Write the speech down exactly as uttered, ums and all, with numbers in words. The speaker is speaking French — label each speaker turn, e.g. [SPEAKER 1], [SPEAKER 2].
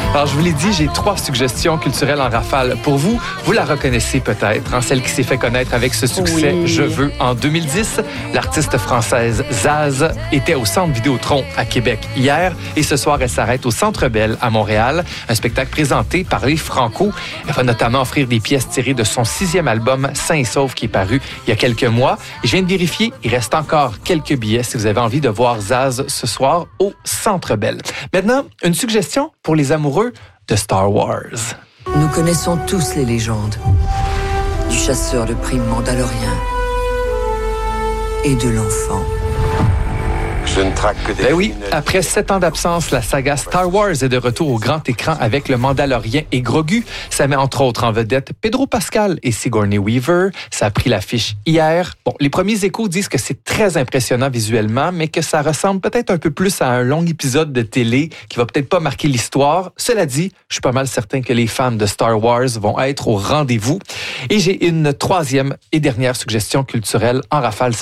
[SPEAKER 1] Alors, je vous l'ai dit, j'ai trois suggestions culturelles en rafale pour vous. Vous la reconnaissez peut-être, hein, celle qui s'est fait connaître avec ce succès
[SPEAKER 2] Oui.
[SPEAKER 1] Je veux en deux mille dix. L'artiste française Zaz était au Centre Vidéotron à Québec hier et ce soir, elle s'arrête au Centre Bell à Montréal. Un spectacle présenté par les Franco. Elle va notamment offrir des pièces tirées de son sixième album Sain et Sauf qui est paru il y a quelques mois. Et je viens de vérifier, il reste encore quelques billets si vous avez envie de voir Zaz ce soir au Centre Bell. Maintenant, une suggestion pour les amoureux de Star Wars.
[SPEAKER 3] Nous connaissons tous les légendes du chasseur de primes mandalorien et de l'enfant.
[SPEAKER 4] Je ne traque que des...
[SPEAKER 1] Ben oui, après sept ans d'absence, la saga Star Wars est de retour au grand écran avec le Mandalorien et Grogu. Ça met entre autres en vedette Pedro Pascal et Sigourney Weaver. Ça a pris l'affiche hier. Bon, les premiers échos disent que c'est très impressionnant visuellement, mais que ça ressemble peut-être un peu plus à un long épisode de télé qui va peut-être pas marquer l'histoire. Cela dit, je suis pas mal certain que les fans de Star Wars vont être au rendez-vous. Et j'ai une troisième et dernière suggestion culturelle en rafale.